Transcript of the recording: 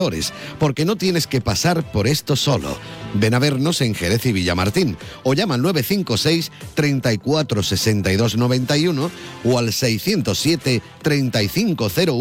porque no tienes que pasar por esto solo. Ven a vernos en Jerez y Villamartín o llama al 956 34 62 91 o al 607 3501